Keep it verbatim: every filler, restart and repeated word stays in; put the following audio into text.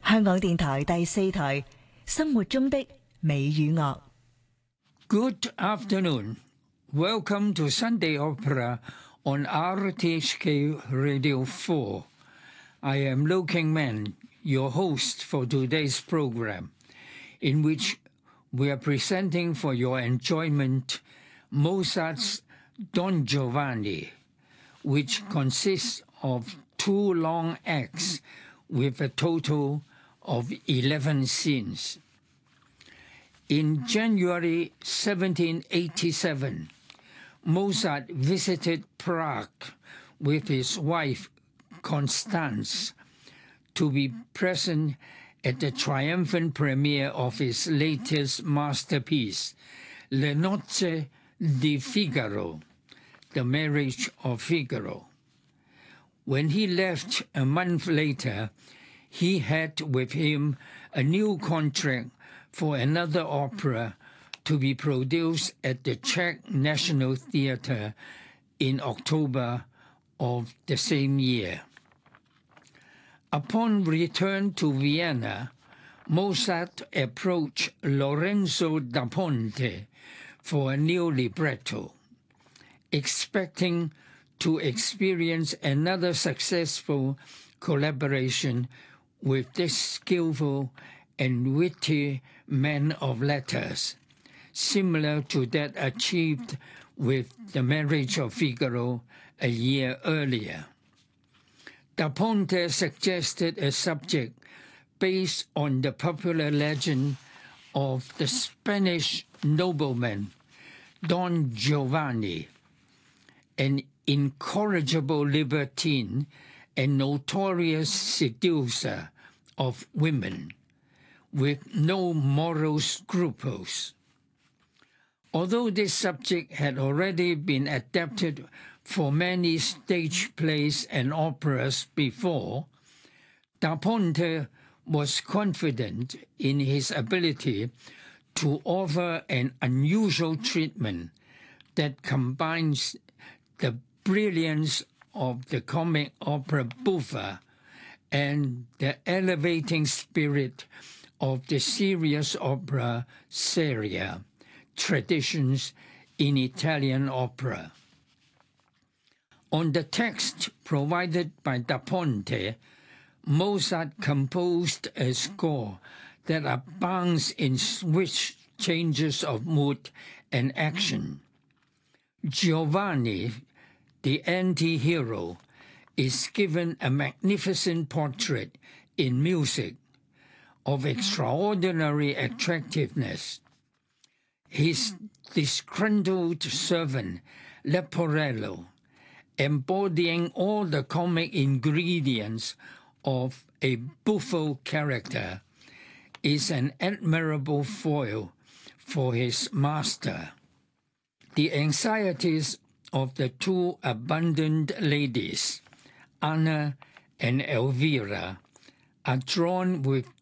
香港電台第四台生活中的美與樂。 Good afternoon. Welcome to Sunday Opera on R T H K Radio four. I am Lo King Man, your host for today's program, in which we are presenting for your enjoyment Mozart's Don Giovanni, which consists of two long acts with a total of eleven scenes. In January seventeen eighty-seven, Mozart visited Prague with his wife Constance to be present at the triumphant premiere of his latest masterpiece, Le Nozze di Figaro, The Marriage of Figaro. When he left a month later, he had with him a new contract for another opera to be produced at the Czech National Theatre in October of the same year. Upon return to Vienna, Mozart approached Lorenzo da Ponte for a new libretto, expecting to experience another successful collaboration with this skillful and witty man of letters, similar to that achieved with The Marriage of Figaro a year earlier. Da Ponte suggested a subject based on the popular legend of the Spanish nobleman Don Giovanni, an incorrigible libertine and notorious seducer of women, with no moral scruples. Although this subject had already been adapted for many stage plays and operas before, Da Ponte was confident in his ability to offer an unusual treatment that combines the brilliance of the comic opera buffa and the elevating spirit of the serious opera seria, traditions in Italian opera. On the text provided by Da Ponte, Mozart composed a score that abounds in swift changes of mood and action. Giovanni, the anti-hero, is given a magnificent portrait in music of extraordinary attractiveness. His disgruntled servant, Leporello, embodying all the comic ingredients of a buffo character, is an admirable foil for his master. The anxieties of the two abundant ladies, Anna and Elvira, are drawn with